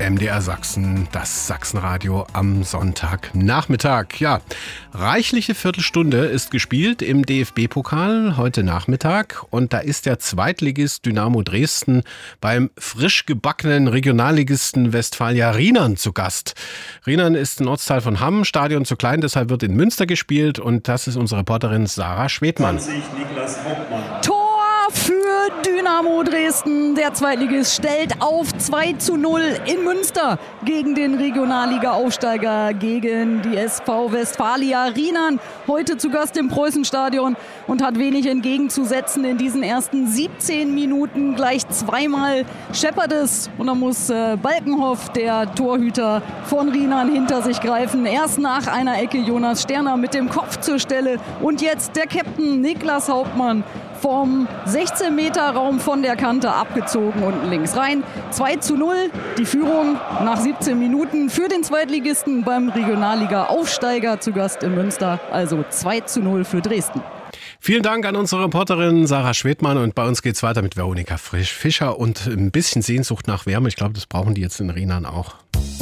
MDR Sachsen, das Sachsenradio am Sonntagnachmittag. Ja, reichliche Viertelstunde ist gespielt im DFB-Pokal heute Nachmittag. Und da ist der Zweitligist Dynamo Dresden beim frisch gebackenen Regionalligisten Westfalia Rheinern zu Gast. Rheinern ist ein Ortsteil von Hamm, Stadion zu klein, deshalb wird in Münster gespielt. Und das ist unsere Reporterin Sarah Schwedmann. Niklas Hauptmann. Tor für Dynamo Dresden. Der Zweitligist stellt auf 2:0 in Münster gegen den Regionalliga-Aufsteiger, gegen die SV Westfalia Rheinern. Heute zu Gast im Preußenstadion und hat wenig entgegenzusetzen in diesen ersten 17 Minuten. Gleich zweimal scheppert es und dann muss Balkenhoff, der Torhüter von Rheinern, hinter sich greifen. Erst nach einer Ecke Jonas Sterner mit dem Kopf zur Stelle und jetzt der Captain Niklas Hauptmann vom 16-Meter-Raum von der Kante abgezogen, unten links rein. 2:0, die Führung nach 17 Minuten für den Zweitligisten beim Regionalliga-Aufsteiger zu Gast in Münster. Also 2:0 für Dresden. Vielen Dank an unsere Reporterin Sarah Schwedmann und bei uns geht's weiter mit Veronika Fischer und ein bisschen Sehnsucht nach Wärme. Ich glaube, das brauchen die jetzt in Rheinern auch.